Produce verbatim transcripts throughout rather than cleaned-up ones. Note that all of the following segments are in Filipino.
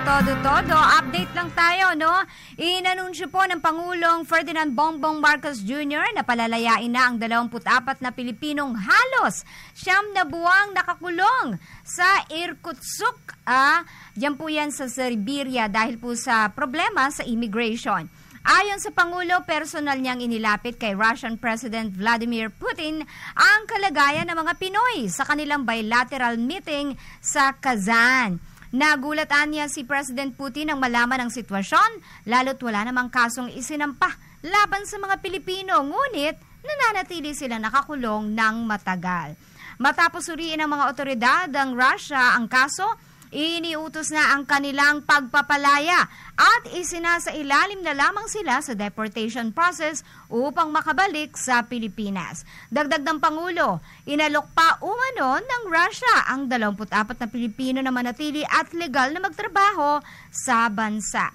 Todo-Todo. Update lang tayo, no? Inanunsyo po ng Pangulong Ferdinand Bongbong Marcos Junior na palalayain na ang dalawampu't apat na Pilipinong halos siyam na buwang nakakulong sa Irkutsk. Ah, diyan po yan sa Siberia dahil po sa problema sa immigration. Ayon sa Pangulo, personal niyang inilapit kay Russian President Vladimir Putin ang kalagayan ng mga Pinoy sa kanilang bilateral meeting sa Kazan. Nagulatan niya si President Putin nang malaman ang sitwasyon, lalo't wala namang kasong isinampa laban sa mga Pilipino, ngunit nananatili sila nakakulong ng matagal. Matapos suriin ng mga otoridad ng Russia ang kaso, iniutos na ang kanilang pagpapalaya at isinasailalim na lamang sila sa deportation process upang makabalik sa Pilipinas. Dagdag ng Pangulo, inalok pa umano ng Russia ang dalawampu't apat na Pilipino na manatili at legal na magtrabaho sa bansa.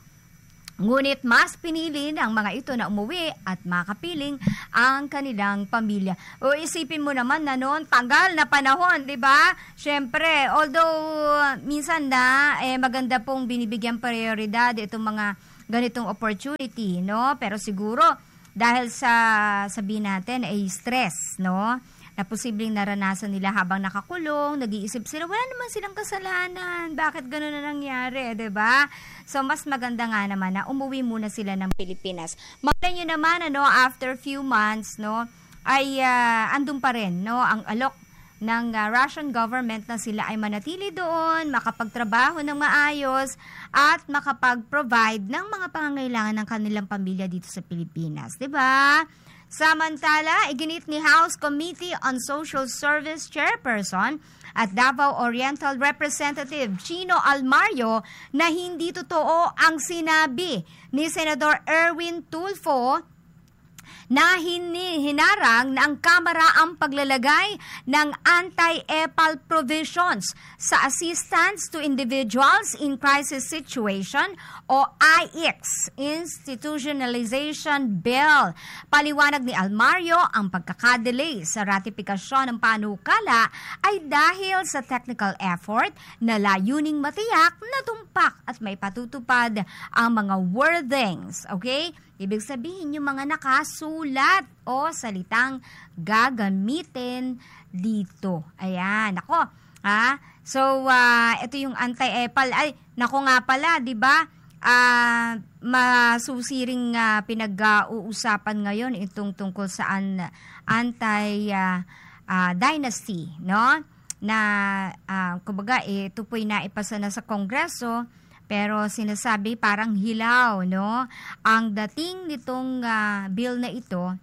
Ngunit mas pinili ng mga ito na umuwi at makapiling ang kanilang pamilya. O isipin mo naman na noon, tagal na panahon, di ba? Siyempre, although minsan na eh, maganda pong binibigyan prioridad itong mga ganitong opportunity, no? Pero siguro dahil sa sabihin natin ay stress, no? Na posibleng naranasan nila habang nakakulong, nag-iisip sila, wala naman silang kasalanan, bakit gano'n na nangyari, diba? So, mas maganda nga naman na umuwi muna sila ng Pilipinas. Malay nyo naman, ano, after few months, no, ay uh, andun pa rin, no, ang alok ng uh, Russian government na sila ay manatili doon, makapagtrabaho ng maayos, at makapag-provide ng mga pangangailangan ng kanilang pamilya dito sa Pilipinas, diba? Samantala, iginit ni House Committee on Social Service Chairperson at Davao Oriental Representative Chino Almario na hindi totoo ang sinabi ni Senador Erwin Tulfo na hinarang na ang Kamara ang paglalagay ng anti-EPAL provisions sa Assistance to Individuals in Crisis Situation o I I C S Institutionalization Bill. Paliwanag ni Almario, ang pagkakadelay sa ratifikasyon ng panukala ay dahil sa technical effort na layuning matiyak na tumpak at may patutupad ang mga wordings. Okay? Ibig sabihin yung mga nakasulat o salitang gagamitin dito. Ayan, ako. Ha? So, uh, ito yung anti-EPAL. Ay, nako nga pala, di ba? Uh, masusiring uh, pinag-uusapan ngayon itong tungkol sa an- anti-dynasty, uh, uh, no? Na, uh, kumbaga, eh, ito po'y naipasa na sa Kongreso. Pero sinasabi parang hilaw, no? Ang dating nitong uh, bill na ito,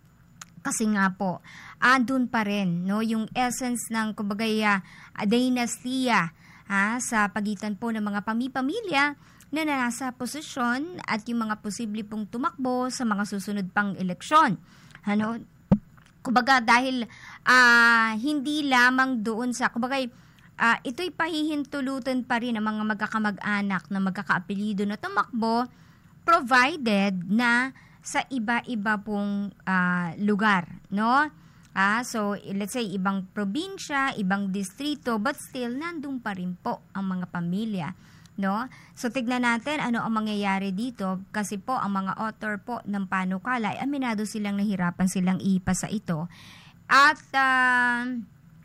kasi nga po, andun pa rin, no? Yung essence ng, kumbaga, uh, dynastiya ha? Sa pagitan po ng mga pamipamilya na nasa posisyon at yung mga posible pong tumakbo sa mga susunod pang eleksyon. Ano? Kumbaga, dahil uh, hindi lamang doon sa, kumbaga, Uh, ito'y pahihintulutan pa rin ng mga magkakamag-anak na magkakaapelido na tumakbo provided na sa iba-iba pong uh, lugar, no? Ah, so, let's say, ibang probinsya, ibang distrito, but still, nandun pa rin po ang mga pamilya, no? So, tignan natin ano ang mangyayari dito kasi po, ang mga author po ng panukala, ay aminado silang nahirapan silang ipasa ito. At, uh,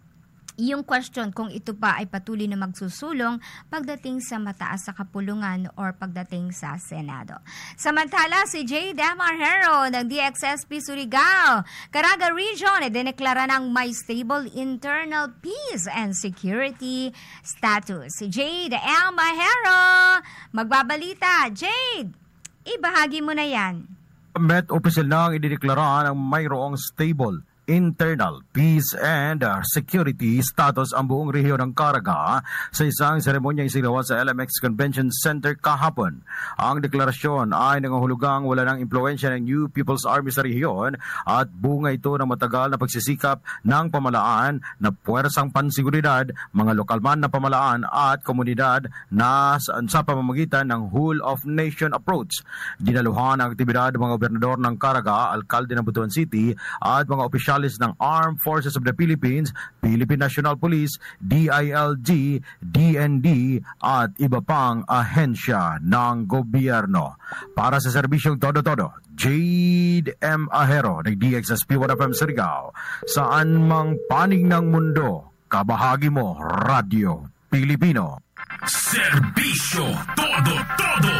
yung question kung ito pa ay patuloy na magsusulong pagdating sa mataas sa kapulungan or pagdating sa Senado. Samantala, si Jade Amarhero ng D X S P Surigao, Caraga Region, ay dineklara ng may stable internal peace and security status. Si Jade Amarhero, magbabalita. Jade, ibahagi mo na yan. Met official na ang idineklara ng mayroong stable internal peace and uh, security status ang buong rehiyon ng Caraga sa isang seremonyang isinagawa sa L M X Convention Center kahapon. Ang deklarasyon ay nangahulugang wala ng impluensya ng New People's Army sa rehiyon at bunga ito ng matagal na pagsisikap ng pamalaan na puwersang pansiguridad, mga lokal man na pamalaan at komunidad na sa, sa pamamagitan ng whole of nation approach. Dinaluhan ang aktibidad ng mga gobernador ng Caraga, alkalde ng Butuan City at mga opisyal opisyalis ng Armed Forces of the Philippines, Philippine National Police, D I L G, D N D at iba pang ahensya ng gobyerno. Para sa serbisyong todo-todo, Jade M. Ahero ng D X S P one F M Surigao, saan mang panig ng mundo, kabahagi mo, Radyo Pilipino. Serbisyo todo-todo.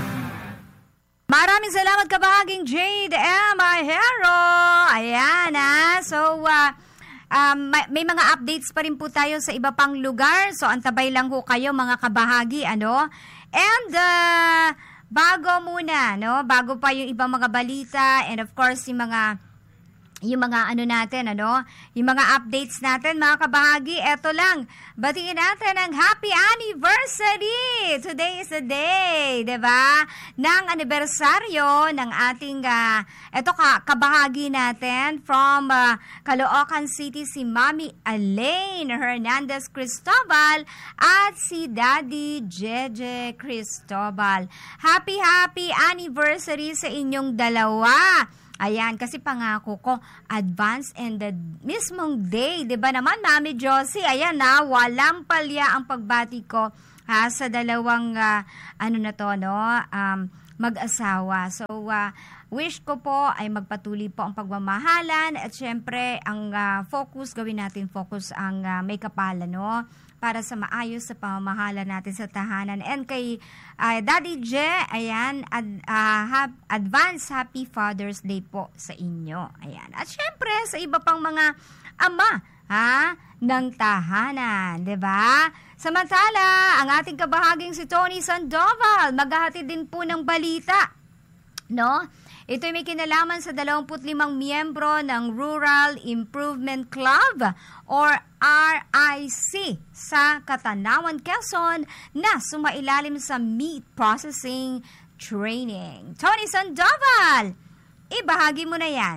Maraming salamat kabahaging Jade M. Ahero. Ayan ah. So, uh, um, may, may mga updates pa rin po tayo sa iba pang lugar. So, antabay lang ho kayo mga kabahagi. Ano? And, uh, bago muna, no? Bago pa yung ibang mga balita and of course, yung mga yung mga ano natin, ano, yung mga updates natin, mga kabahagi, eto lang, batiin natin ang happy anniversary! Today is the day, diba? Ng anibersaryo ng ating, uh, eto ka, kabahagi natin from uh, Caloocan City, si Mami Elaine Hernandez Cristobal at si Daddy Jeje Cristobal. Happy, happy anniversary sa inyong dalawa! Ayan, kasi pangako ko, advance and the mismong day, di ba naman, Mami Josie? Ayan na, walang palya ang pagbati ko ha, sa dalawang, uh, ano na to, no, um, mag-asawa. So, uh, wish ko po ay magpatuloy po ang pagmamahalan at syempre, ang uh, focus, gawin natin focus ang uh, may kapala, no? Para sa maayos sa pamamahala natin sa tahanan. And kay uh, Daddy J, ayan, ad, uh, ha- advance Happy Father's Day po sa inyo. Ayan. At syempre, sa iba pang mga ama, ha, ng tahanan, di ba? Samantala, ang ating kabahaging si Tony Sandoval, maghahatid din po ng balita, no? Ito ay may kinalaman sa dalawampu't limang miyembro ng Rural Improvement Club or R I C sa Katanawan, Quezon na sumailalim sa meat processing training. Tony Sandoval, ibahagi mo na yan.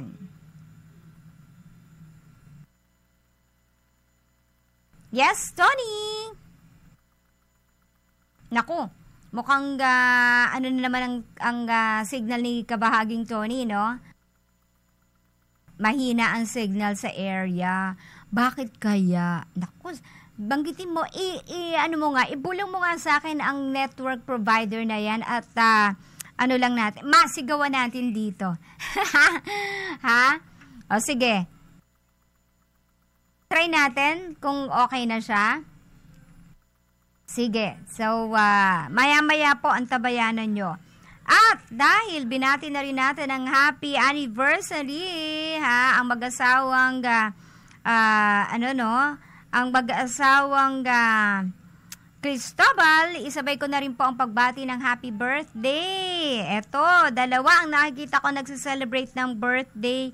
Yes, Tony! Naku, mukhang uh, ano na naman ang, ang uh, signal ni kabahaging Tony, no? Mahina ang signal sa area. Bakit kaya? Naku, banggitin mo, i, i, ano mo nga, ibulong mo nga sa akin ang network provider na yan at uh, ano lang natin, masigawan natin dito. Ha? O sige. Try natin kung okay na siya. Sige. So, uh, maya-maya po ang tabayanan nyo. At dahil binati na rin natin ang happy anniversary, ha, ang mag-asawang, uh, uh, ano no, ang mag-asawang uh, Cristobal, isabay ko na rin po ang pagbati ng happy birthday. Eto, dalawa ang nakikita ko nagsiselebrate ng birthday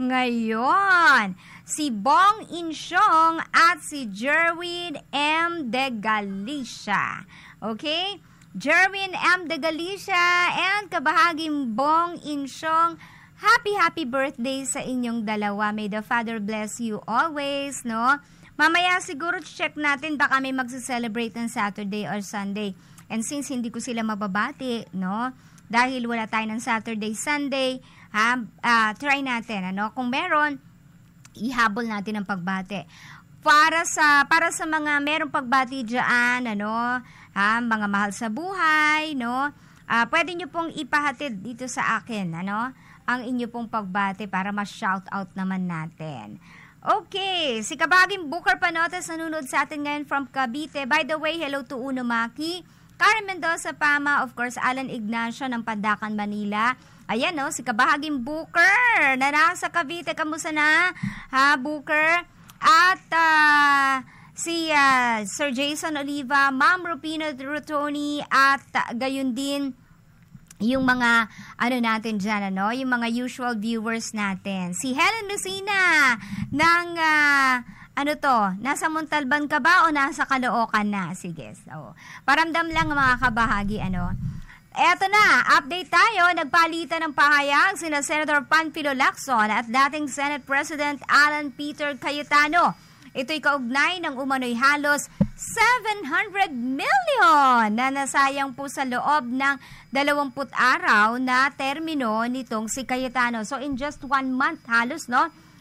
ngayon. Si Bong Insyong at si Jerwin M. de Galicia. Okay? Jerwin M. de Galicia and kabahaging Bong Insyong, happy, happy birthday sa inyong dalawa. May the Father bless you always, no? Mamaya siguro check natin baka may magse-celebrate ng Saturday or Sunday. And since hindi ko sila mababati, no? Dahil wala tayo ng Saturday, Sunday, ha? Uh, try natin, ano? Kung meron, ihabol natin ang pagbati. Para sa para sa mga merong pagbati diyan, ano, ha, mga mahal sa buhay, no? Uh, pwede niyo pong ipahatid dito sa akin, ano? Ang inyo pong pagbati para ma-shout out naman natin. Okay, si kabaging Booker Panotes nanonood sa atin ngayon from Cavite. By the way, hello to Uno Maki, Karen Mendoza Pama, of course, Alan Ignacio ng Pandacan, Manila. Ayan, no, si kabahaging Booker na nasa Cavite. Kamusta na, ha, Booker? At uh, si uh, Sir Jason Oliva, Ma'am Rupino Rutoni, at uh, gayon din yung mga, ano natin dyan, ano, yung mga usual viewers natin. Si Helen Lucina ng, uh, ano to, nasa Montalban ka ba o nasa Caloocan na? Sige, so, paramdam lang mga kabahagi, ano. Eto na, update tayo. Nagpalitan ng pahayag sina Senator Panfilo Lacson at dating Senate President Alan Peter Cayetano. Ito'y kaugnay ng umano'y halos seven hundred million na nasayang po sa loob ng dalawamput araw na termino nitong si Cayetano. So in just one month halos, no?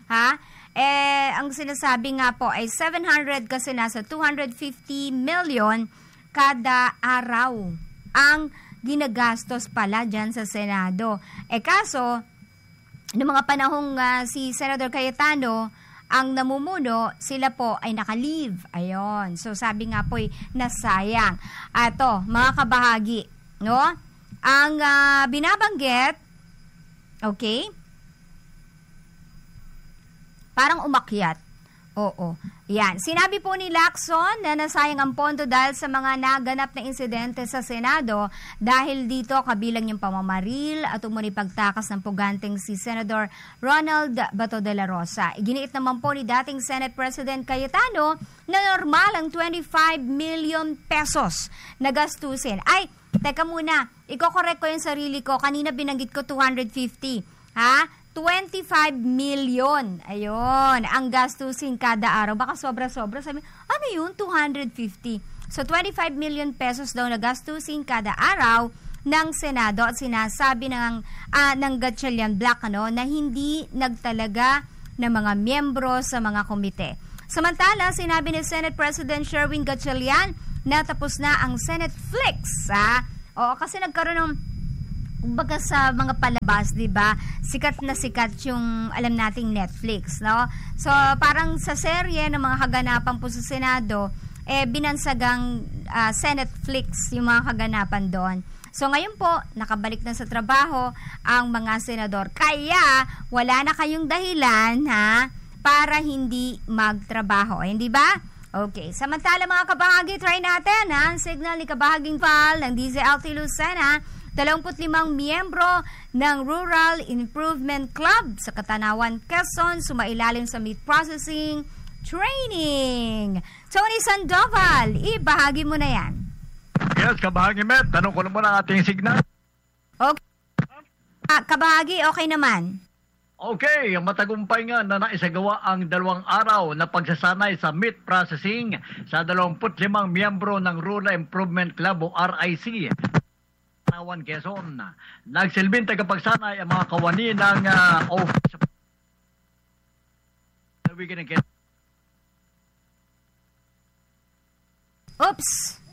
Ha? Eh, ang sinasabi nga po ay seven hundred kasi nasa two hundred fifty million kada araw ang ginagastos pala dyan sa Senado. Eh kaso, noong mga panahong uh, si Senator Cayetano ang namumuno, sila po ay naka-leave. Ayon. So sabi nga po ay nasayang. Ato, mga kabahagi, no? Ang uh, binabanggit, okay? Parang umakyat. Oo. Yan. Sinabi po ni Lacson na nasayang ang pondo dahil sa mga naganap na insidente sa Senado dahil dito kabilang yung pamamaril at umuni pagtakas ng puganteng si Senator Ronald Bato de la Rosa. Iginiit naman po ni dating Senate President Cayetano na normal ang twenty-five million pesos na gastusin. Ay, teka muna. Iko-correct ko yung sarili ko. Kanina binanggit ko two hundred fifty. Ha? twenty-five million. Ayun, ang gastusin kada araw. Baka sobra-sobra. Sabi, ano yun? two hundred fifty. So, twenty-five million pesos daw na gastusin kada araw ng Senado at sinasabi ng, uh, ng Gatchalian Black ano, na hindi nagtalaga ng mga miyembro sa mga komite. Samantala, sinabi ni Senate President Sherwin Gatchalian na tapos na ang Senate Flix. Ha? Oo, kasi nagkaroon ng baga sa mga palabas, 'di ba? Sikat na sikat yung alam nating Netflix, no? So parang sa serye ng mga kaganapan po sa Senado, eh binansagang uh, Senate Flix yung mga kaganapan doon. So ngayon po, nakabalik na sa trabaho ang mga senador. Kaya wala na kayong dahilan ha para hindi magtrabaho, hindi ba? Okay, samantala mga kabahagi, try natin ha, ang signal ni Kabahaging Val ng D Z L T Lucena. dalawampu't-limang miyembro ng Rural Improvement Club sa Katanawan, Quezon, sumailalim sa meat processing training. Tony Sandoval, ibahagi mo na yan. Yes, Kabahagi Met, tanong ko na muna ang ating signal. Okay. Ah, kabahagi, okay naman. Okay, matagumpay nga na naisagawa ang dalawang araw na pagsasanay sa meat processing sa dalawampu't-limang miyembro ng Rural Improvement Club o R I C. Katanawan, Quezon. Nagsilbing tagapagsanay ang mga kawani ng uh, office. Oops!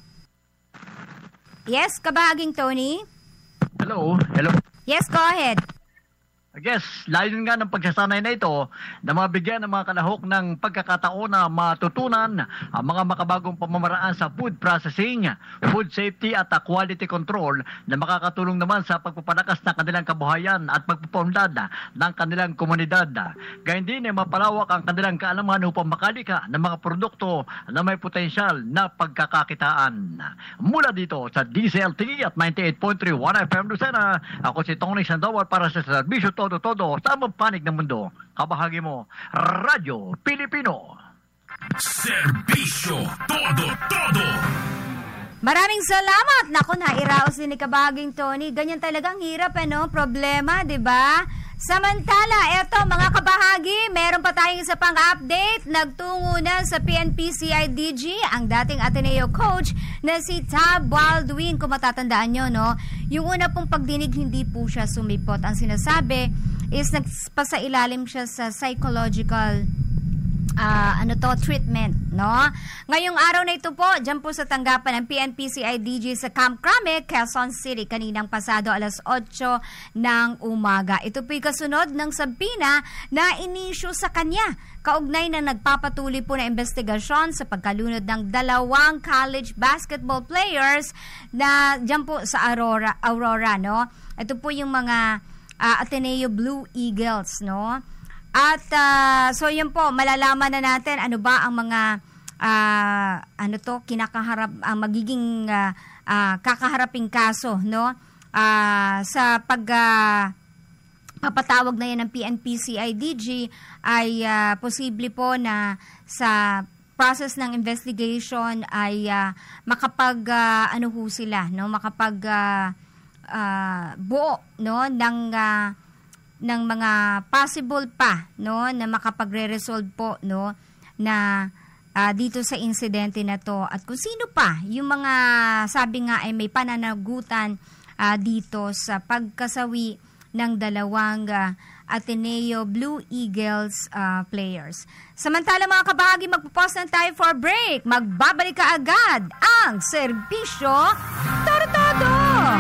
Yes, Kabahaging Tony? Hello, hello. Yes, go ahead. Yes, layon nga ng pagsasanay na ito na mabigyan ng mga kalahok ng pagkakataon na matutunan ang mga makabagong pamamaraan sa food processing, food safety at quality control na makakatulong naman sa pagpapalakas ng kanilang kabuhayan at pagpapaunlad ng kanilang komunidad. Gayun din ay mapalawak ang kanilang kaalaman upang makalika ng mga produkto na may potensyal na pagkakakitaan. Mula dito sa D C L T at ninety-eight point three one F M Lucena, ako si Tony Sandoval para sa Serbisyo Todo-Todo sa panig ng mundo. Kabahagi mo, Radyo Pilipino. Serbisyo Todo-Todo. Maraming salamat. Naku, nairaos din ni Kabahaging Tony. Ganyan talagang hirap, ano? Problema, di ba? Samantala, eto mga kabahagi, meron pa tayong isa pang update. Nagtungo na sa P N P C I D G ang dating Ateneo coach na si Tab Baldwin. Kung matatandaan nyo, no? Yung una pong pagdinig, hindi po siya sumipot. Ang sinasabi is nagpasailalim siya sa psychological Uh, ano to, treatment, no? Ngayong araw na ito po, dyan po sa tanggapan ng P N P C I D G sa Camp Crame, Quezon City, kaninang pasado alas otso ng umaga. Ito po'y kasunod ng sabina na inisyu sa kanya, kaugnay na nagpapatuloy po na investigasyon sa pagkalunod ng dalawang college basketball players na dyan po sa Aurora, Aurora, no? Ito po yung mga uh, Ateneo Blue Eagles, no? At uh, so yun po, malalaman na natin ano ba ang mga uh, ano to kinakaharap ang uh, magiging uh, uh, kakaharaping kaso, no? Uh, sa pag uh, papatawag na yan ng P N P C I D G ay uh, posible po na sa process ng investigation ay uh, makapag uh, ano ho sila, no? Makapag uh, uh, buo, no, ng uh, ng mga possible pa, no, na makapagre-resolve po, no, na uh, dito sa insidente na to at kung sino pa yung mga sabi nga ay may pananagutan uh, dito sa pagkasawi ng dalawang uh, Ateneo Blue Eagles uh, players. Samantala mga kabahagi, magpo-pause na tayo for break. Magbabalik ka agad ang Serbisyo Todo-Todo!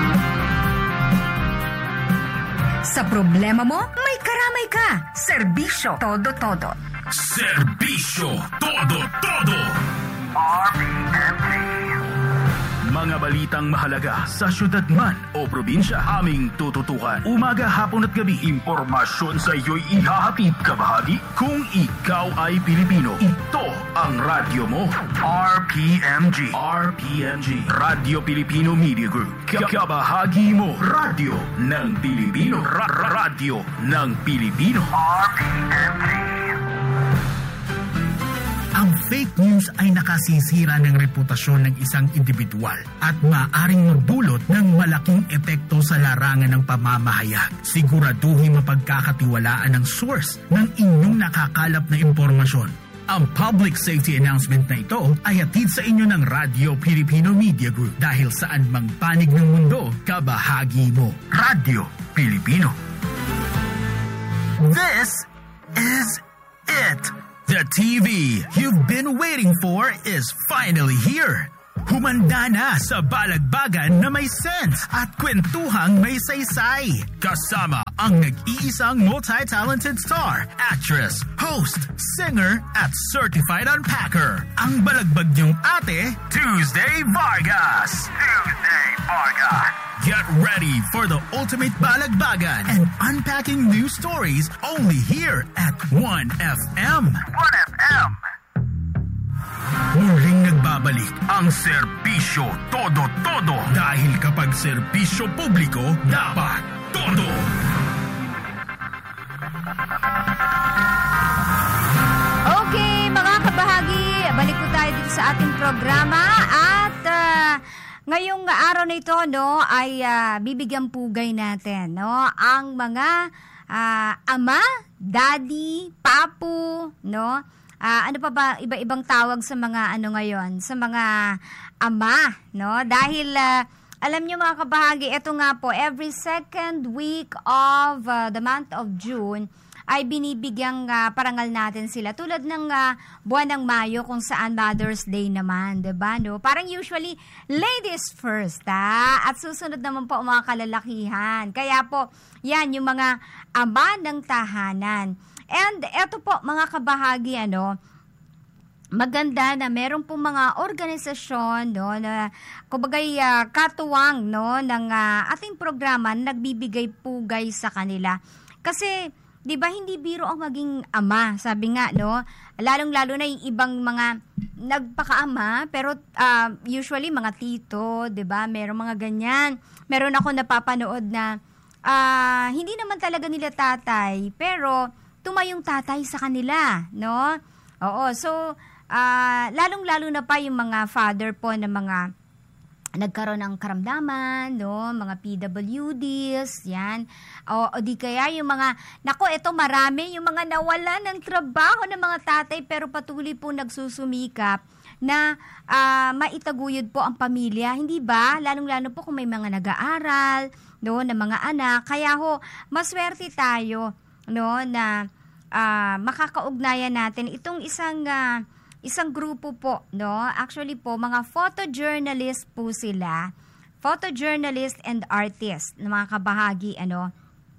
Sa problema mo, may karamay ka. Serbisyo Todo-Todo. Serbisyo Todo-Todo. R P M G. Mga balitang mahalaga sa syudad man o probinsya, aming tututukan. Umaga, hapon at gabi, impormasyon sa iyo'y ihahatid kabahagi. Kung ikaw ay Pilipino, ito ang radyo mo. R P M G. R P M G, Radyo Pilipino Media Group. Kabahagi mo, radyo ng Pilipino. Ra- ra- radyo ng Pilipino. R P M G. Ang fake news ay nakasisira ng reputasyon ng isang individual at maaaring magdulot ng malaking epekto sa larangan ng pamamahayag. Siguraduhin mapagkakatiwalaan ang source ng inyong nakakalap na impormasyon. Ang public safety announcement na ito ay hatid sa inyo ng Radyo Pilipino Media Group dahil saan mang panig ng mundo, kabahagi mo. Radyo Pilipino. This is it. The T V you've been waiting for is finally here. Humanda na sa balagbagan na may sense at kwentuhang may saysay. Kasama ang nag-iisang multi-talented star, actress, host, singer, at certified unpacker. Ang balagbag niyong ate, Tuesday Vargas. Tuesday Vargas. Get ready for the ultimate balagbagan and unpacking new stories only here at one F M. one F M. Muling nagbabalik ang Serbisyo Todo-Todo dahil kapag serbisyo publiko, dapat todo. Okay, mga kabahagi, balik po tayo dito sa ating programa at uh, ngayong araw na ito, no, ay uh, bibigyan pugay natin, no, ang mga uh, ama, daddy, papu, no, uh, ano pa ba iba-ibang tawag sa mga ano ngayon, sa mga ama, no, dahil uh, alam niyo mga kabahagi, ito nga po, every second week of uh, the month of June, ay binibigyang uh, parangal natin sila. Tulad ng uh, buwan ng Mayo kung saan Mother's Day naman, 'di ba? No? Parang usually ladies first, ha? At susunod naman po ang mga kalalakihan. Kaya po, 'yan yung mga ama ng tahanan. And eto po mga kabahagi, ano, maganda na meron pong mga organisasyon, no, na kumbaga uh, katuwang, no, ng uh, ating programa na nagbibigay pugay sa kanila. Kasi 'di ba hindi biro ang maging ama, sabi nga, no? Lalong-lalo na yung ibang mga nagpakaama, pero uh, usually mga tito, 'di ba? Merong mga ganyan. Meron ako napapanood na uh, hindi naman talaga nila tatay, pero tumayong tatay sa kanila, no? Oo, so uh, lalong-lalo na pa yung mga father po na mga nagkaroon ng karamdaman, no, mga P W Ds, yan. O, o di kaya yung mga, nako, ito marami, yung mga nawala ng trabaho ng mga tatay pero patuloy po nagsusumikap na uh, maitaguyod po ang pamilya, hindi ba? Lalong-lalo po kung may mga nag-aaral, no, na mga anak. Kaya ho, maswerte tayo, no, na uh, makakaugnayan natin itong isang uh, Isang grupo po, no? Actually po, mga photojournalist po sila. Photojournalist and artist na mga kabahagi, ano,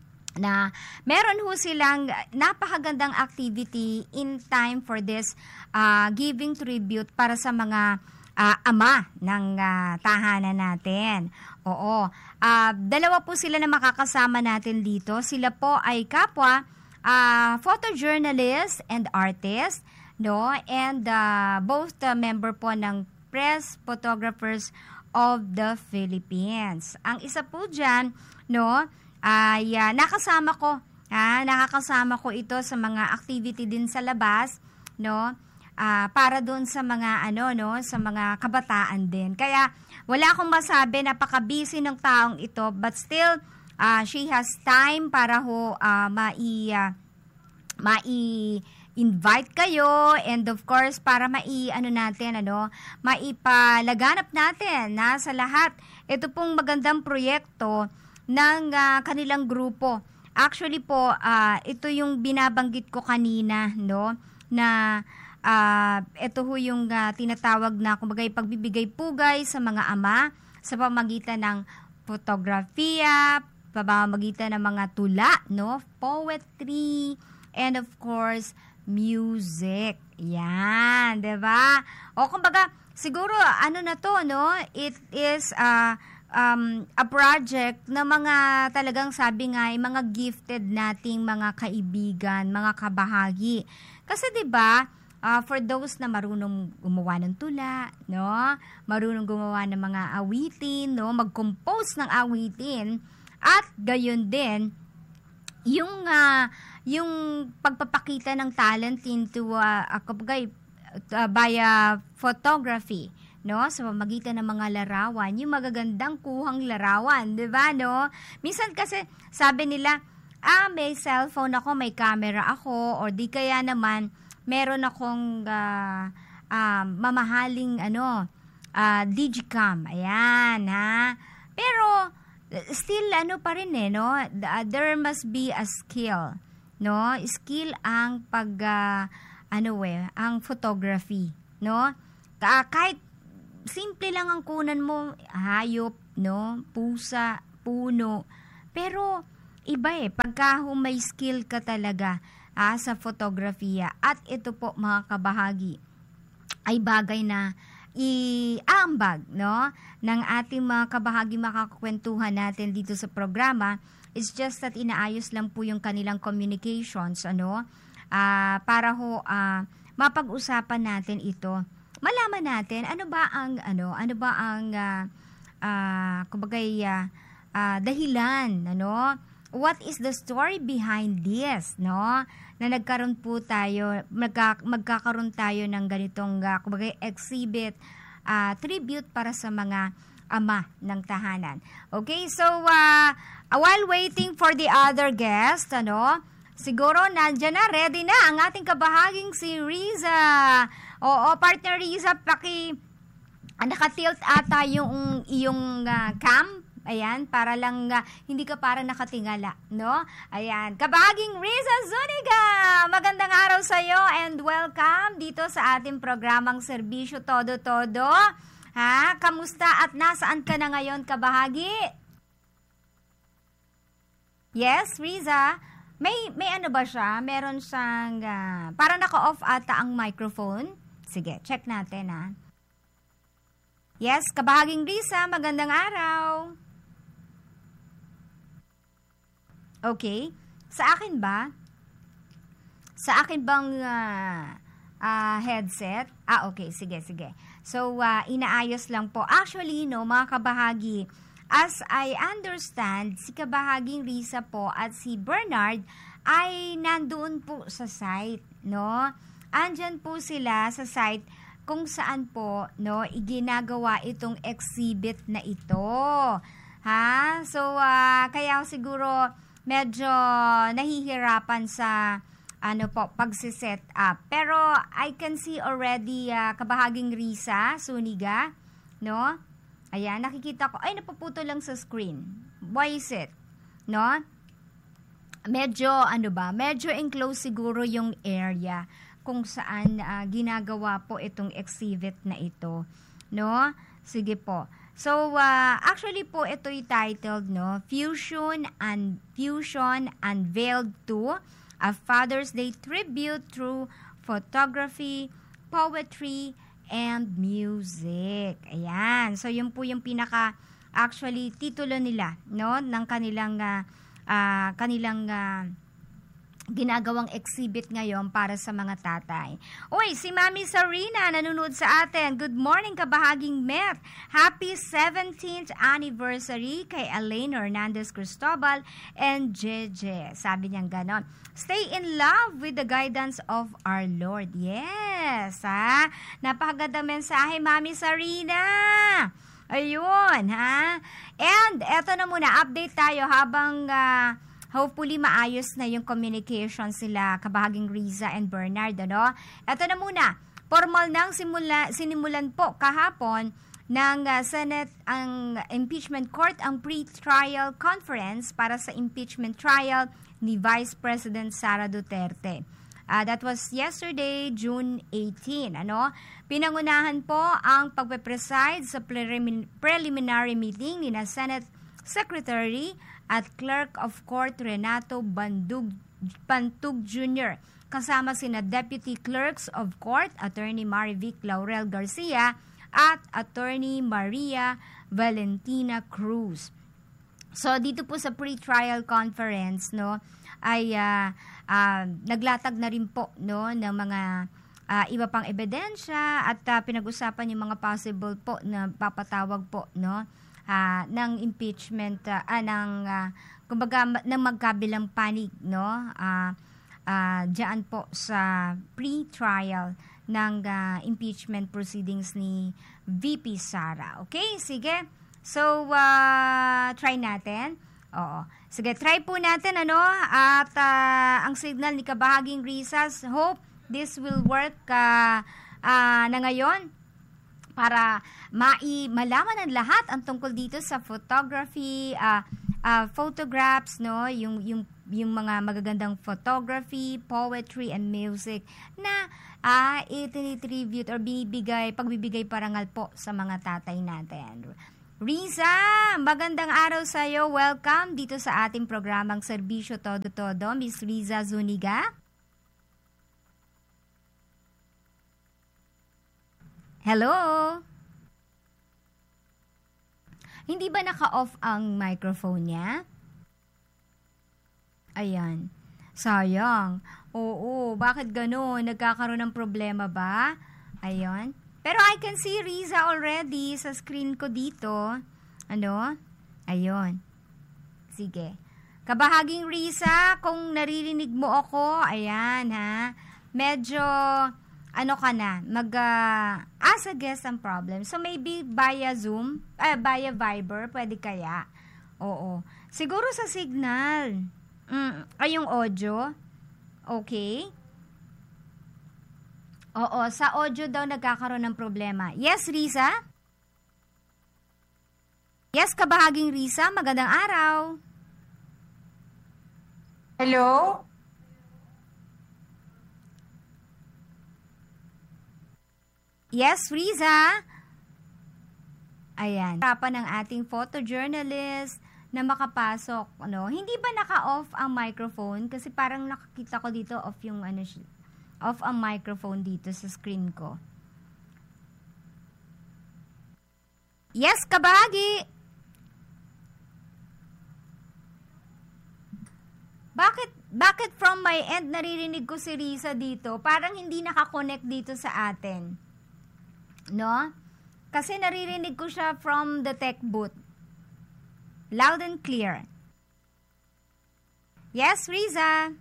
na meron ho silang napakagandang activity in time for this uh, giving tribute para sa mga uh, ama ng uh, tahanan natin. Oo. Uh, dalawa po sila na makakasama natin dito. Sila po ay kapwa uh, photojournalist and artist, no, and uh, both the member po ng Press Photographers of the Philippines. Ang isa po dyan, no, ay uh, nakasama ko, ah, nakakasama ko ito sa mga activity din sa labas, no, uh, para doon sa mga ano, no, sa mga kabataan din. Kaya wala akong masabi, napaka-busy ng taong ito, but still uh, she has time para ho uh, mai uh, mai invite kayo, and of course para mai ano natin, ano, maipalaganap natin na sa lahat ito pong magandang proyekto ng ah, kanilang grupo. Actually po, ah, ito yung binabanggit ko kanina, no? Na ah, ito ho yung ah, tinatawag na kumbaga pagbibigay pugay sa mga ama sa pamamagitan ng fotografiya, pamamagitan ng mga tula, no? Poetry, and of course, music. Yan, 'di ba? O kumbaga, siguro ano na to, no? It is uh, um, a project na mga talagang sabi nga, ay mga gifted nating mga kaibigan, mga kabahagi. Kasi 'di ba, uh, for those na marunong gumawa ng tula, no? Marunong gumawa ng mga awitin, no? Mag-compose ng awitin, at gayon din yung uh, yung pagpapakita ng talent into uh, uh, uh, via photography, no? Sa pamamagitan ng mga larawan, yung magagandang kuhang larawan, 'di ba, no? Minsan kasi sabi nila, ah, may cellphone ako, may camera ako, or di kaya naman meron akong uh, uh, mamahaling ano, uh, digicam. Ayan, ha? Pero still ano pa rin eh, no? There must be a skill, no? Skill ang pag uh, ano eh, ang photography, no? Kahit simple lang ang kunan mo, hayop, no? Pusa, puno. Pero iba eh, pagka may skill ka talaga ah, sa fotografiya, at ito po mga kabahagi ay bagay na iambag, no, ng ating mga kabahagi makakakwentuhan natin dito sa programa. It's just that inaayos lang po yung kanilang communications, ano, ah, para ho ah, mapag-usapan natin ito. Malaman natin ano ba ang ano, ano ba ang uh, uh, kumbaga uh, uh, dahilan, ano, what is the story behind this, no? Na nagkaroon po tayo, magka, magkakaroon tayo ng ganitong uh, kumbaga exhibit, uh, tribute para sa mga ama ng tahanan. Okay, so uh, while waiting for the other guest, ano, siguro nandiyan na, ready na ang ating kabahaging si Riza. Oo, partner Riza, paki ah, nakatilt ata yung iyong uh, cam. Ayan, para lang uh, hindi ka para nakatingala, no? Ayan, kabahaging Riza Zuniga, magandang araw sa iyo and welcome dito sa ating programang Serbisyo Todo-Todo. Ha? Kamusta at nasaan ka na ngayon, kabahagi? Yes, Riza. May may ano ba siya? Meron siyang uh, para naka-off ata ang microphone. Sige, check natin, ha. Yes, kabahaging Riza, magandang araw. Okay. Sa akin ba? Sa akin bang uh, uh, headset? Ah, okay. Sige, sige. So, uh, inaayos lang po. Actually, no, mga kabahagi, as I understand, si kabahaging Riza po at si Bernard ay nandoon po sa site, no? Andyan po sila sa site kung saan po, no, iginagawa itong exhibit na ito. Ha? So, uh, kaya siguro medyo nahihirapan sa ano po, pagsiset up. Pero I can see already uh, kabahaging Riza Zuniga, no? Ayan, nakikita ko. Ay, napuputo lang sa screen. Why is it? No? Medyo, ano ba? Medyo enclosed siguro yung area kung saan uh, ginagawa po itong exhibit na ito. No? Sige po. So, uh, actually po, ito'y titled, no, Fusion and Fusion Unveiled two, a Father's Day Tribute Through Photography, Poetry, and Music. Ayan. So, yun po yung pinaka, actually, titulo nila, no, ng kanilang, uh, uh, kanilang, uh, ginagawang exhibit ngayon para sa mga tatay. Uy, si Mami Sarina nanonood sa atin. Good morning, kabahaging Met. Happy seventeenth anniversary kay Elaine Hernandez Cristobal and Jeje. Sabi niyang ganon. Stay in love with the guidance of our Lord. Yes, ha? Napakaganda mensahe, Mami Sarina. Ayun, ha? And eto na muna, update tayo habang uh, hopefully maayos na yung communication sila kabahaging Riza and Bernard, ano? Ito na muna, formal nang simula, sinimulan po kahapon ng uh, Senate ang impeachment court ang pre-trial conference para sa impeachment trial ni Vice President Sara Duterte. Uh, that was yesterday, June eighteenth. Ano? Pinangunahan po ang pagpe-preside sa prelimin- preliminary meeting ni na Senate Secretary at Clerk of Court Renato Bandug, Pantug Junior kasama sina Deputy Clerks of Court Attorney Marivic Laurel Garcia at Attorney Maria Valentina Cruz. So dito po sa pre-trial conference, no, ay uh, uh, naglatag na rin po, no, ng mga uh, iba pang ebidensya at uh, pinag-usapan yung mga possible po na papatawag po, no, uh, ng impeachment uh, uh, ng uh, kumbaga ng magkabilang panig, no, uh, uh, diyan po sa pre-trial ng uh, impeachment proceedings ni V P Sara. Okay, sige. So, uh, try natin. Oo. Sige, try po natin, ano, at uh, ang signal ni Kabahaging Rizas, hope this will work uh, uh, na ngayon para mai malaman ng lahat ang tungkol dito sa photography, uh, uh, photographs, no, yung yung yung mga magagandang photography, poetry, and music na uh, itinitribute or binibigay, pagbibigay parangal po sa mga tatay natin. Riza, magandang araw sa iyo. Welcome dito sa ating programang Serbisyo Todo-Todo. Miss Riza Zuniga. Hello? Hindi ba naka-off ang microphone niya? Ayan. Sayang. Oo, bakit gano'n? Nagkakaroon ng problema ba? Ayan. Pero I can see Riza already sa screen ko dito. Ano? Ayun. Sige. Kabahaging Riza, kung naririnig mo ako, ayan ha, medyo, ano ka na, mag, uh, as a guest ang problem. So maybe via Zoom, eh, via Viber, pwede kaya? Oo. Siguro sa signal. Mm, ay, yung audio. Okay. Oo, sa audio daw nagkakaroon ng problema. Yes, Riza? Yes, Kabahaging Riza, magandang araw. Hello? Yes, Riza? Ayan. Harapan ng ating photojournalist na makapasok. Ano? Hindi ba naka-off ang microphone? Kasi parang nakakita ko dito off yung ano siya. Off ang microphone dito sa screen ko. Yes, Kabagi! Bakit, bakit from my end naririnig ko si Riza dito? Parang hindi nakakonect dito sa atin. No? Kasi naririnig ko siya from the tech booth. Loud and clear. Yes, Riza?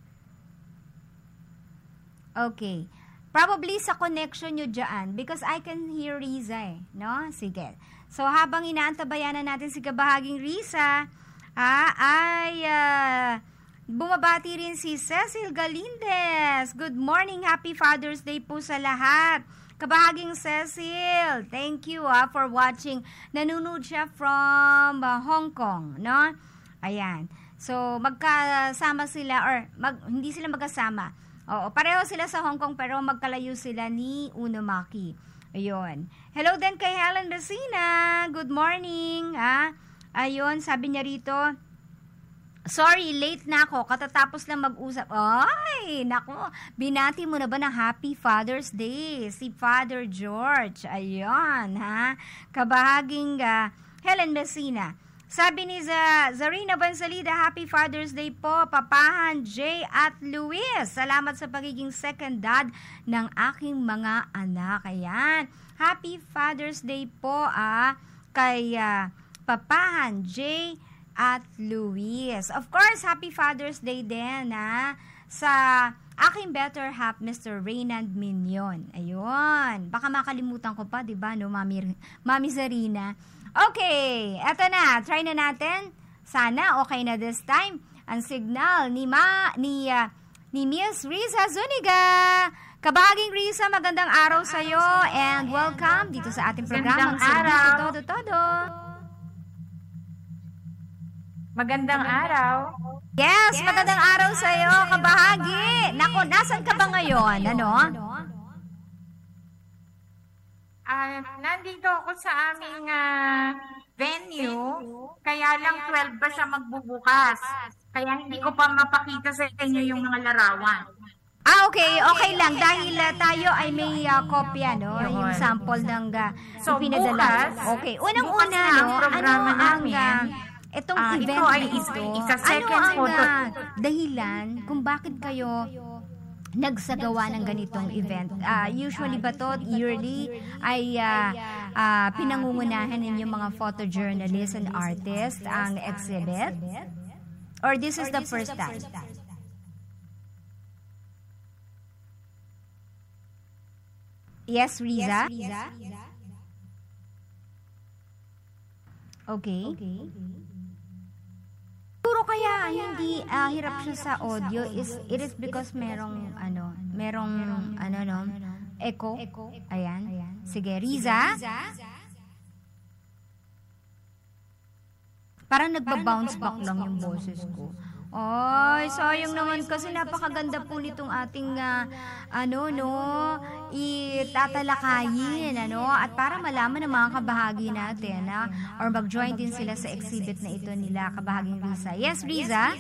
Okay. Probably sa connection nyo dyan because I can hear Riza eh. No? Sige. So habang inaantabayan na natin si Kabahaging Riza, ah, ay uh, bumabati rin si Cecil Galindez. Good morning. Happy Father's Day po sa lahat. Kabahaging Cecil, thank you ah, for watching. Nanonood siya from uh, Hong Kong. No? Ayan. So magkasama sila or mag, hindi sila magkasama. Oo, pareho sila sa Hong Kong pero magkalayo sila ni Unomaki. Ayun. Hello din kay Helen Racina. Good morning. Ah, ayun, sabi niya rito, sorry, late na ako. Katatapos lang mag-usap. Ay, nako. Binati mo na ba ng Happy Father's Day? Si Father George. Ayun, ha? Kabahaging uh, Helen Racina. Sabi ni Zarina Bansalida, Happy Father's Day po, Papahan, Jay at Luis. Salamat sa pagiging second dad ng aking mga anak. Ayan. Happy Father's Day po ah, kay uh, Papahan, Jay at Luis. Of course, Happy Father's Day din ah, sa aking better half, Mister Reynand Minion. Ayun. Baka makalimutan ko pa, di ba, no, Mami, Mami Zarina? Okay, eto na. Try na natin. Sana okay na this time. Ang signal ni Ma ni uh, ni Miss Riza Zuniga. Kabahaging Risa, magandang araw sa iyo and welcome dito sa ating programang Magandang Servicio araw. Todo Todo. Magandang araw. Yes, magandang araw sa iyo, kabahagi. Nako, nasan ka ba ngayon? Ano? Ah, nandito ako sa aming ah, venue, kaya lang twelve pa siya magbubukas. Kaya hindi ko pa mapakita sa inyo yung mga larawan. Ah, okay. Okay lang. Dahil uh, tayo ay may uh, kopya, no? Yung Yun. sample ng uh, So, ipinadala. bukas, Okay. bukas Unang-una, na ang no? programa Ano ang namin. uh, itong Ah, ito event ay na is- ito? ika-second Ano ang photo. uh, dahilan kung bakit kayo nagsagawa ng ganitong event? Ah, usually ba to yearly ay ah, ah, pinangungunahan ninyong mga photojournalists and artists ang exhibit? Or this is the first time? Yes, Riza? Okay. Siguro kaya hindi ah, hirap siya sa audio is it is because merong ano, merong ano no, echo. Ayan. Sige, Riza. Parang nagba-bounce back lang yung boses ko. Ay, sayang naman kasi napakaganda po nitong ating ah, ano no, itatalakayin ano at para malaman ng mga kabahagi natin na or mag-join din sila sa exhibit na ito nila kabahaging Riza. Yes, Riza?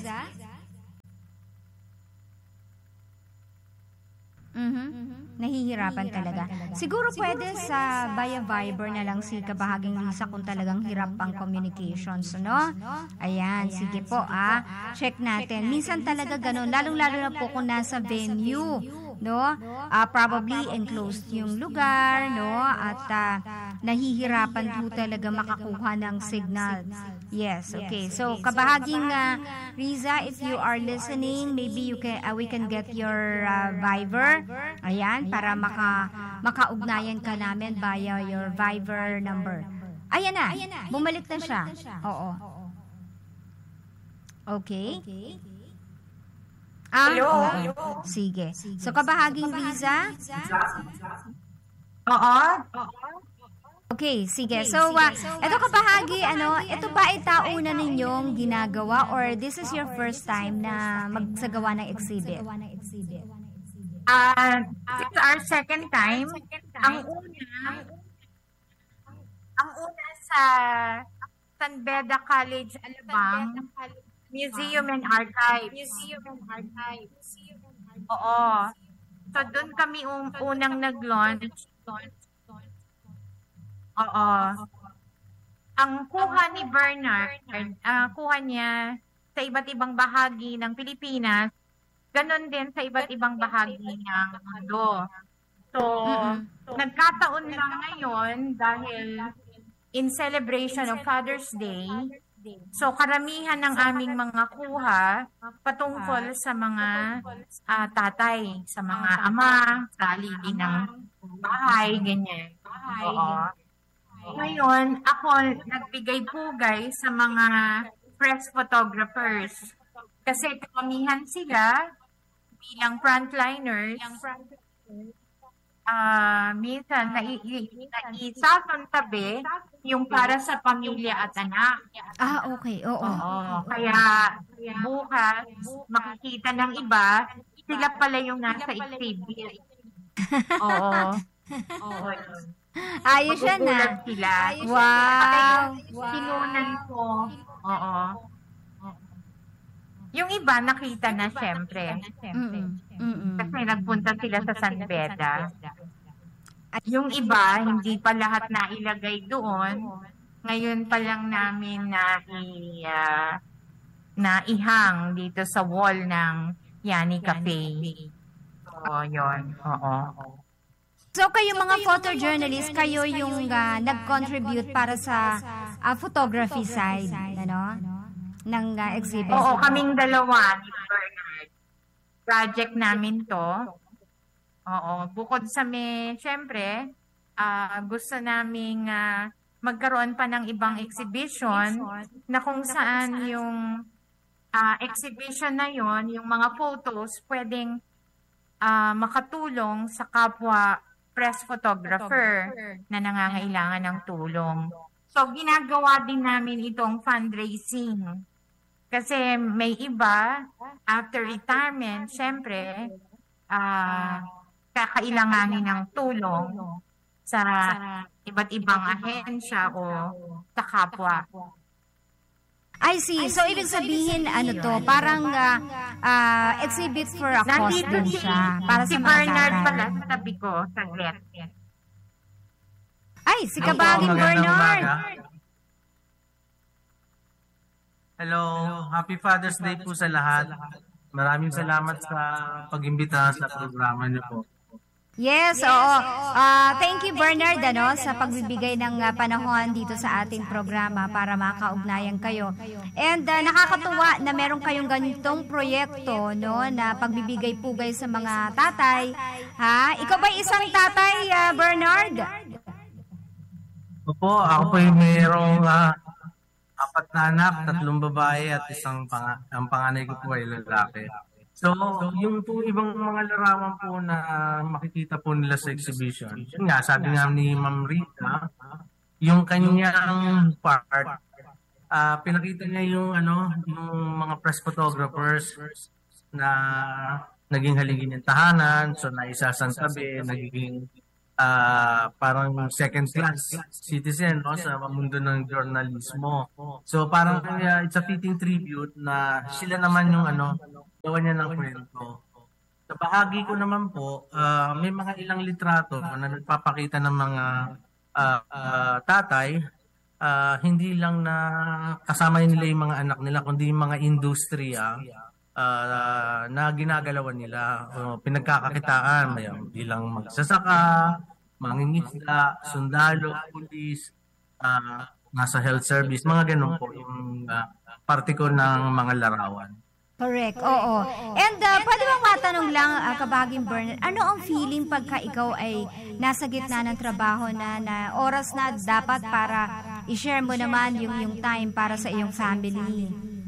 Mhm. Nahihirapan talaga. Siguro pwede sa via Viber na lang si kabahaging Lisa kung talagang hirap ang communications, no? Ayan, sige po ah. Check natin. Minsan talaga ganun, lalong-lalo na po kung nasa venue, no? Ah, probably enclosed yung lugar, no? At ah, nahihirapan po talaga makakuha ng signal. Yes, okay. So, kabahaging uh, Riza, if you are listening, maybe you can uh, we can get your uh, Viber. Ayan, para maka makaugnayan ka namin via your Viber number. Ayan na. Bumalik na siya. Oo. Okay. Ah, Hello? oo. Sige. So, kabahaging Riza? Oo. Okay, sige. So, uh, ito kabahagi, ano, ito ba ay tauna ninyong ginagawa or this is your first time na magsagawa ng exhibit? Ah, it's our second time. Ang una, ang una sa San Beda College, Alabang, Museum and Archives. Museum and Archives. Oo. So, doon kami un- unang nag-launch. Oo. Ang kuha ni Bernard, ah, kuha niya sa iba't ibang bahagi ng Pilipinas, ganon din sa iba't ibang bahagi ng mundo. So, nagkataon lang ngayon dahil in celebration of Father's Day, so karamihan ng aming mga kuha patungkol sa mga ah, tatay, sa mga ama, sa alili ng bahay, ganyan. Oo. Ngayon, ako nagbigay pugay sa mga press photographers. Kasi karamihan sila bilang frontliners, ah minsan naisasantabi yung para sa pamilya at anak. Ah, okay. Oo. Oo. Kaya bukas, makikita ng iba, sila pala yung nasa exhibit. Oo. Oo. Ayos siya na. Magugulat sila. Wow. Sinunan ko. Oo. Yung iba nakita na syempre. Mm-mm. Mm-mm. Kasi nagpunta sila sa San Beda. Yung iba, hindi pa lahat na ilagay doon. Ngayon pa lang namin na i ah, na ihang dito sa wall ng Yani Cafe. Oo, yun. Oo. So kayo mga photojournalists, kayo yung uh, nag-contribute para sa uh, photography side, ano? Ng uh, exhibit. Oo, kaming dalawa ni Bernard. Project namin to. Oo, bukod sa may, syempre, ah, gusto naming ah, magkaroon pa ng ibang exhibition na kung saan yung ah, exhibition na yon, yung mga photos, pwedeng ah, makatulong sa kapwa press photographer na nangangailangan ng tulong. So, ginagawa din namin itong fundraising. Kasi may iba, after retirement, syempre, ah, kakailanganin ng tulong sa iba't ibang ahensya o sa kapwa. I see. So, ibig sabihin, ano to, parang ah, ah, exhibit for a cause Nandito din si, siya. Para si sa mga Bernard tatay. pala sa tabi ko, saglit. Ay, si Kabaging magandang Bernard. umaga. Hello, Happy Father's Day po sa lahat. Maraming salamat sa pag-imbita sa programa niyo po. Yes, oo. Ah, thank you Bernard ano sa pagbibigay ng ah, panahon dito sa ating programa para makaugnayan kayo. And ah, nakakatuwa na meron kayong ganitong proyekto no na pagbibigay pugay sa mga tatay. Ha? Ikaw ba isang tatay, ah, Bernard? Opo, ako po yung mayroong ah, apat na anak, tatlong babae at isang pang ang panganay ko po ay lalaki. So, yung po ibang mga larawan po na makikita po nila sa exhibition. Yun nga, sabi nga ni Ma'am Rita, yung kanyang part, ah, pinakita niya yung ano, yung mga press photographers na naging haligi ng tahanan, so naisasantabi, nagiging ah, parang second class citizen no sa mundo ng journalismo. So parang uh, it's a fitting tribute na sila naman yung ano, gawa niya ng kwento. Sa bahagi ko naman po, ah, may mga ilang litrato na nagpapakita ng mga ah, ah, tatay, ah, hindi lang na kasama nila yung mga anak nila, kundi yung mga industriya ah, na ginagalawan nila, o pinagkakakitaan, may bilang magsasaka, mangingisda, sundalo, pulis, ah, nasa health service, mga ganun po yung ah, parte ko ng mga larawan. Correct, oo. And uh, pwede bang matanong lang, uh, Kabaging Bernard, ano ang feeling pagka ikaw ay nasa gitna ng trabaho na, na oras na dapat para i-share mo naman yung, yung time para sa iyong family?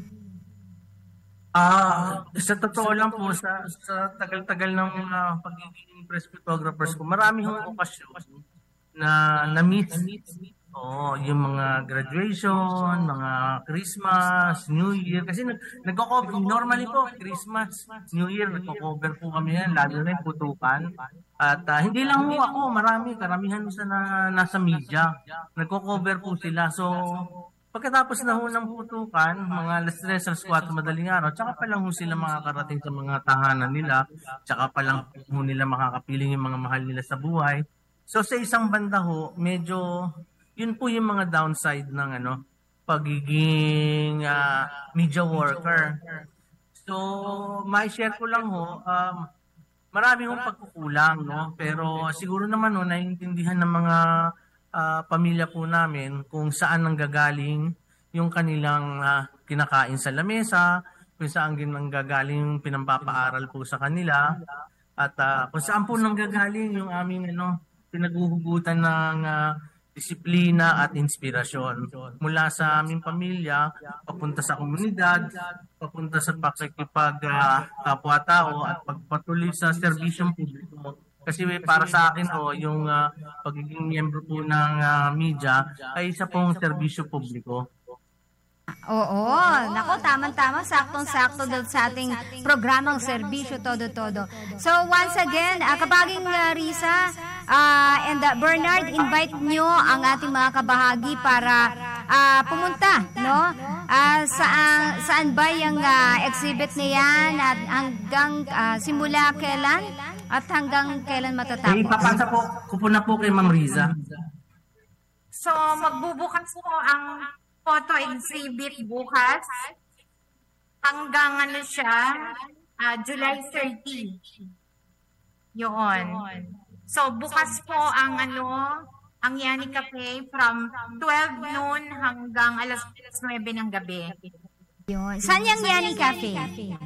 Ah, sa totoo lang po, sa, sa tagal-tagal ng uh, pagiging press photographers ko, marami hong okasyon na na-meet. Oo, yung mga graduation, mga Christmas, New Year. Kasi nag nagko-cover, normally po, Christmas, New Year, nagko-cover po kami yan, lalo na yung putukan. At uh, hindi lang po ako, marami, karamihan sa na, nasa media. Nagko-cover po sila. So, pagkatapos na ho ng putukan, mga alas tres, alas kwatro madaling araw, tsaka pa lang ho sila makakarating sa mga tahanan nila, tsaka pa lang ho nila makakapiling yung mga mahal nila sa buhay. So, sa isang banda ho, medyo yun po yung mga downside ng ano pagiging uh, media worker. So, may share ko lang ho, um, marami hong pagkukulang, no? Pero siguro naman ho, naiintindihan ng mga uh, pamilya po namin kung saan nanggagaling yung kanilang uh, kinakain sa lamesa, kung saan nanggagaling yung pinampapaaral po sa kanila, at uh, kung saan po nanggagaling yung aming ano pinaghuhugutan ng uh, disiplina at inspirasyon mula sa aming pamilya, papunta sa komunidad, papunta sa pakikipag uh, kapwa-tao at pagpatuloy sa serbisyong publiko. Kasi para sa akin oh, yung uh, pagiging miyembro po ng uh, media ay isa pong serbisyo publiko. Oo, nako, tamang-tama, saktong-sakto doon sa ating programang Serbisyo Todo-Todo. So once again, uh, Kabaging uh, Risa uh, and uh, Bernard, invite nyo ang ating mga kabahagi para uh, pumunta, no? Uh, saan, saan ba yung uh, exhibit na yan at hanggang uh, simula kailan at hanggang kailan matatapos? Eh, ipapasa po ko po na po kay Ma'am Riza. So, magbubukas po ang photo exhibit bukas hanggang ano siya, uh, July thirtieth. Yun. So, bukas po ang ano, ang Yani Cafe from twelve noon hanggang alas nuwebe ng gabi. Yun. Saan yung Yani Cafe?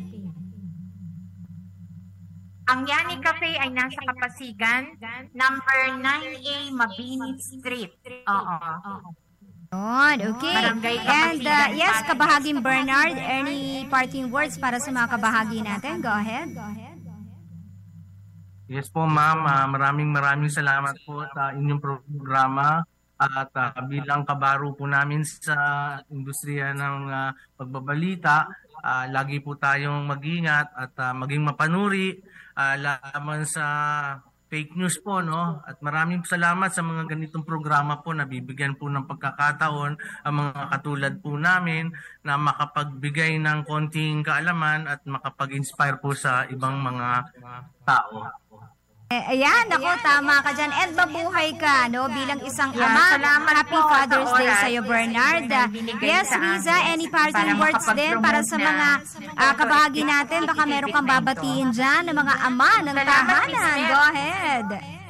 Ang Yani Cafe ay nasa Kapasigan, number nine A Mabini Street. Oo. Yun, okay. Barangay And uh, Kapasigan. yes, Kabahaging Bernard, any parting words para sa mga kabahagi natin? Go ahead. Yes po ma'am, Ah, maraming maraming salamat po sa inyong programa at ah, bilang kabaro po namin sa industriya ng ah, pagbabalita, ah, lagi po tayong mag-ingat at ah, maging mapanuri ah, laban sa fake news po, no? At maraming salamat sa mga ganitong programa po na bibigyan po ng pagkakataon ang mga katulad po namin na makapagbigay ng konting kaalaman at makapag-inspire po sa ibang mga tao. Eh, ayan, ako, tama ka dyan. And mabuhay ka, no, bilang isang Yeah, ama. salamat Happy po Father's sa Day oras sa'yo, Bernard. na binigay Yes, sa Riza, amin any para parting words din para sa makapag-promote mga na ah, kabahagi ito, natin? Baka ito, meron kang ito. babatiin dyan ng mga ama ng Salamat, tahanan. Miss Mel. Go ahead.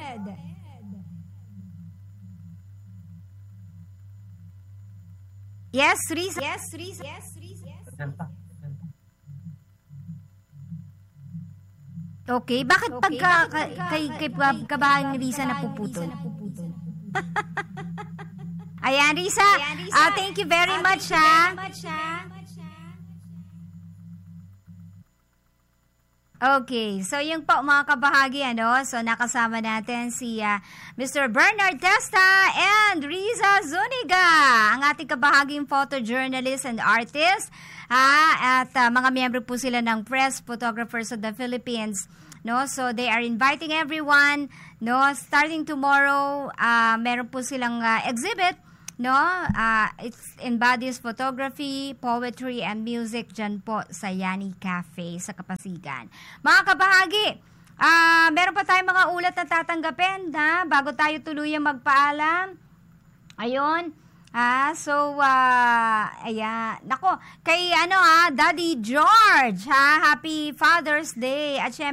Yes, Riza. Yes, Riza. Yes, Riza. Okay, bakit pagka ka- kay kay kab- kabahang Risa napuputol? Ayan, Risa. Ah, thank you very much, ha. Okay, so yung po mga kabahagi, ano, so nakasama natin si ah, Mister Bernard Testa and Riza Zuniga, ang ating kabahaging photojournalist and artist, ha, at ah, mga miyembro po sila ng Press Photographers of the Philippines. No, so they are inviting everyone, no, starting tomorrow, ah, meron po silang ah, exhibit, no, ah, it embodies photography, poetry, and music dyan po sa Yani Cafe sa Kapasigan. Mga kabahagi, ah, meron pa tayong mga ulat na tatanggapin, ha, bago tayo tuluyang magpaalam. Ayun. Ah, so, ah, ayan. Nako, kay ano ah, Daddy George, ha, Happy Father's Day. At syempre,